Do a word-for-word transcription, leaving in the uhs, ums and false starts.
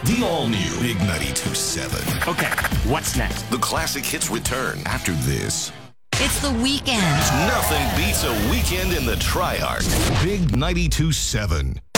The all-new Big ninety-two point seven. Okay, what's next? The classic hits return after this. It's the weekend. Nothing beats a weekend in the Tri-Arc. Big ninety-two point seven.